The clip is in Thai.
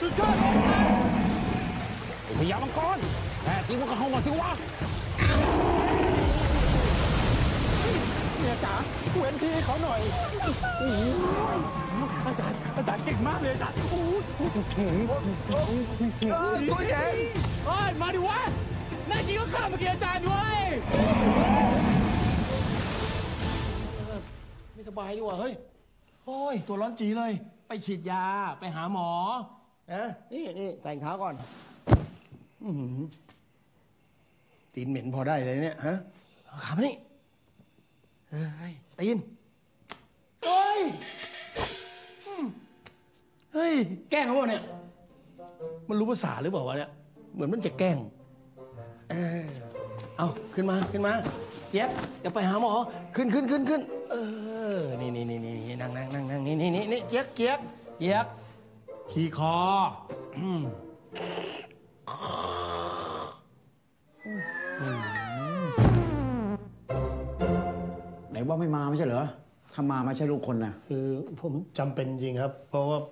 สุดยอดเลยพญามังกรแน่จริงมันก็เข้ามาสิวะเมียจ๋าเว้นที่เขาหน่อยอาจารย์เก่งมากเลยอาจารย์ตัวใหญ่เฮ้ยมาดิวะแน่จริงก็ข้ามเมื่อกี้อาจารย์ด้วยไม่สบายดีกว่าเฮ้ยโอ้ยตัวร้อนจีเลยไปฉีดยาไปหาหมอนะนี่ใส่เท้าก่อนตีนเหม็นพอได้เลยเนี่ยฮะขามานี่เฮ้ยตีนเฮ้ยเฮ้ยแกล้งเขาเนี่ยมันรู้ภาษาหรือเปล่าวะเนี่ยเหมือนมันจะแกล้งเอาขึ้นมาเจี๊ยบจะไปหาหมอขึ้นนี่นั่งนี่เจี๊ยบขี่คอไหนว่าไม่มาไม่ใช่เหรอถ้ามาไม่ใช่ลูกคนนะคือผมจำเป็นจริงครับเพราะว่า